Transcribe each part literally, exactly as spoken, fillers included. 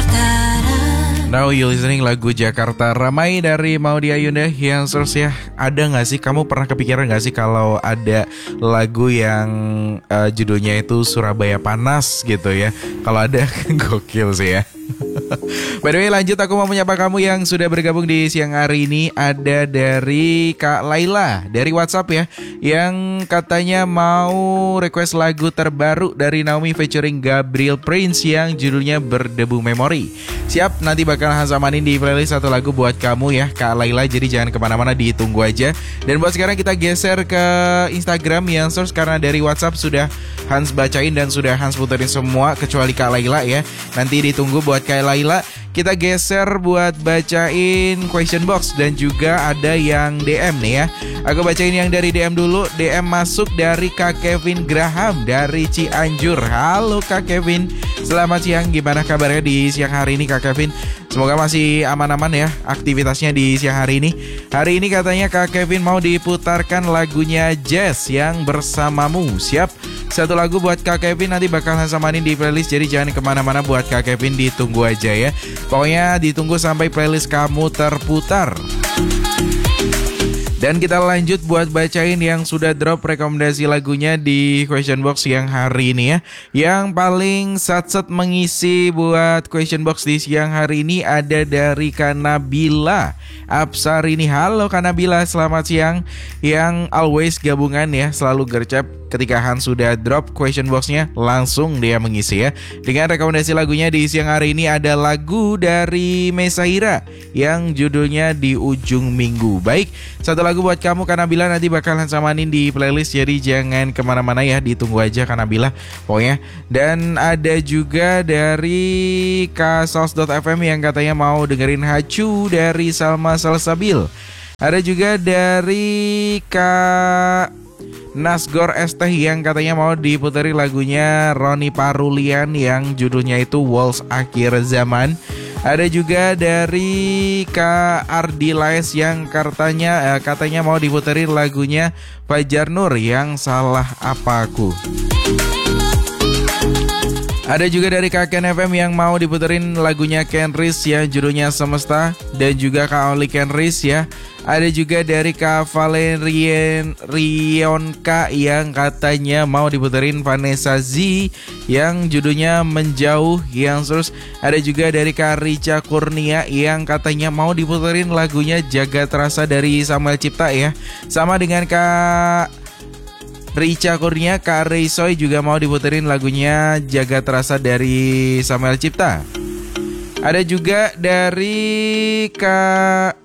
Now you listening lagu Jakarta Ramai dari Maudy Ayunda. Yang terus ya, ada gak sih, kamu pernah kepikiran gak sih kalau ada lagu yang uh, judulnya itu Surabaya Panas gitu ya? Kalau ada, gokil sih ya. By the way, lanjut, aku mau menyapa kamu yang sudah bergabung di siang hari ini. Ada dari Kak Laila dari WhatsApp ya, yang katanya mau request lagu terbaru dari Naomi featuring Gabriel Prince yang judulnya Berdebu Memori. Siap, nanti bakal Hans amanin di playlist satu lagu buat kamu ya Kak Laila. Jadi jangan kemana-mana, ditunggu aja. Dan buat sekarang kita geser ke Instagram yang source, karena dari WhatsApp sudah Hans bacain dan sudah Hans puterin semua kecuali Kak Laila ya. Nanti ditunggu buat Kak Laila. Kita geser buat bacain question box dan juga ada yang D M nih ya. Aku bacain yang dari D M dulu. D M masuk dari Kak Kevin Graham dari Cianjur. Halo Kak Kevin, selamat siang. Gimana kabarnya di siang hari ini Kak Kevin? Semoga masih aman-aman ya aktivitasnya di siang hari ini. Hari ini katanya Kak Kevin mau diputarkan lagunya Jazz yang Bersamamu. Siap, satu lagu buat Kak Kevin, nanti bakal samanin di playlist. Jadi jangan kemana-mana buat Kak Kevin, ditunggu aja ya. Pokoknya ditunggu sampai playlist kamu terputar. Dan kita lanjut buat bacain yang sudah drop rekomendasi lagunya di question box yang hari ini ya. Yang paling satset mengisi buat question box di siang hari ini ada dari Kanabila Absarini. Halo Kanabila, selamat siang. Yang always gabungan ya, selalu gercep ketika Hans sudah drop question boxnya, langsung dia mengisi ya. Dengan rekomendasi lagunya di siang hari ini ada lagu dari Mesaira yang judulnya Di Ujung Minggu. Baik, satu lagu buat kamu Kanabila, nanti bakalan samanin di playlist. Jadi jangan kemana-mana ya, ditunggu aja Kanabila pokoknya. Dan ada juga dari kasos.fm yang katanya mau dengerin Hacu dari Salma Salsabil. Ada juga dari Kak Nasgor Esteh yang katanya mau diputeri lagunya Roni Parulian yang judulnya itu Waltz Akhir Zaman. Ada juga dari Kak Ardi Laes yang katanya eh, katanya mau diputeri lagunya Fajar Nur yang Salah Apa Aku. Ada juga dari Kak Ken F M yang mau diputerin lagunya Ken Riz yang judulnya Semesta, dan juga Kak Oli Ken Riz ya. Ada juga dari Kak Valerian Rionka yang katanya mau diputerin Vanessa Z yang judulnya Menjauh. Yang terus ada juga dari Kak Rica Kurnia yang katanya mau diputerin lagunya Jagat Rasa dari Samuel Cipta ya. Sama dengan Kak Rica Kurnia, Kak Reisoy juga mau diputerin lagunya Jagat Rasa dari Samuel Cipta. Ada juga dari Kak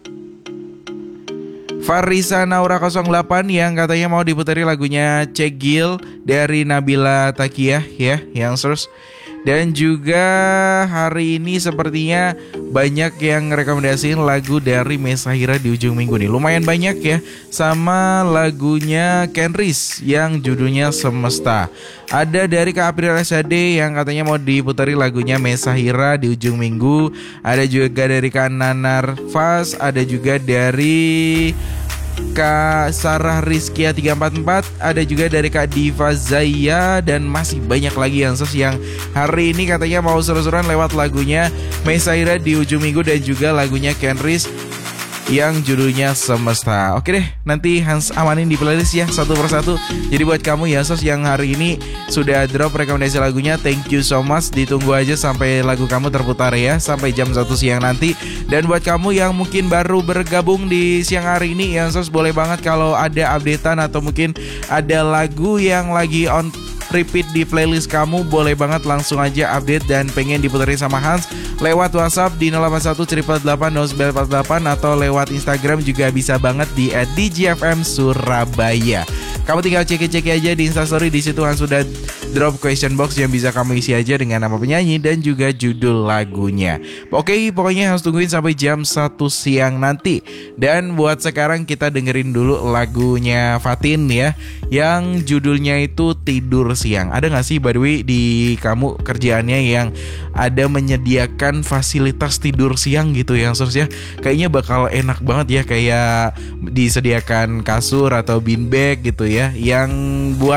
Farisa Naura nol delapan yang katanya mau diputerin lagunya Cegil dari Nabila Takiyah ya, yang terus. Dan juga hari ini sepertinya banyak yang rekomendasiin lagu dari Mesahira Di Ujung Minggu nih. Lumayan banyak ya. Sama lagunya Ken Riz yang judulnya Semesta. Ada dari Kak April S H D yang katanya mau diputari lagunya Mesahira Di Ujung Minggu. Ada juga dari Kak Nanar Fas. Ada juga dari Kak Sarah Rizkia tiga empat empat. Ada juga dari Kak Diva Zaya. Dan masih banyak lagi yang ses yang hari ini katanya mau seru-seruan lewat lagunya Mesahira Di Ujung Minggu dan juga lagunya Ken Riz yang judulnya Semesta. Oke deh, nanti Hans amanin di playlist ya satu persatu. Jadi buat kamu ya sos yang hari ini sudah drop rekomendasi lagunya, thank you so much. Ditunggu aja sampai lagu kamu terputar ya, sampai jam satu siang nanti. Dan buat kamu yang mungkin baru bergabung di siang hari ini ya sos, boleh banget kalau ada updatean atau mungkin ada lagu yang lagi on repeat di playlist kamu, boleh banget langsung aja update dan pengen diputerin sama Hans lewat WhatsApp di nol delapan satu delapan delapan nol sembilan empat delapan atau lewat Instagram juga bisa banget di at d j f m surabaya. Kamu tinggal cek-cek aja di Instastory, di situ Hans sudah drop question box yang bisa kamu isi aja dengan nama penyanyi dan juga judul lagunya. Oke, pokoknya harus tungguin sampai jam satu siang nanti. Dan buat sekarang kita dengerin dulu lagunya Fatin ya, yang judulnya itu Tidur Siang. Ada gak sih by the way di kamu kerjaannya yang ada menyediakan fasilitas tidur siang gitu yang seharusnya kayaknya bakal enak banget ya, kayak disediakan kasur atau beanbag gitu ya, yang buat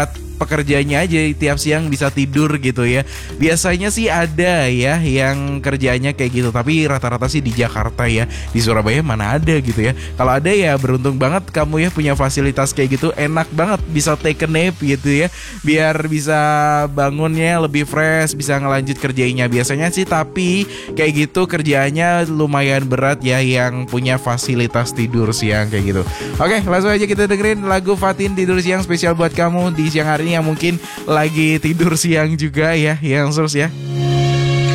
pekerjanya aja tiap siang bisa tidur gitu ya. Biasanya sih ada ya yang kerjanya kayak gitu, tapi rata-rata sih di Jakarta ya. Di Surabaya mana ada gitu ya. Kalau ada ya beruntung banget kamu ya punya fasilitas kayak gitu, enak banget bisa take a nap gitu ya. Biar bisa bangunnya lebih fresh, bisa ngelanjut kerjanya. Biasanya sih tapi kayak gitu kerjaannya lumayan berat ya yang punya fasilitas tidur siang kayak gitu. Oke, langsung aja kita dengerin lagu Fatin Tidur Siang spesial buat kamu di siang hari ini yang mungkin lagi tidur siang juga ya, yang terus ya.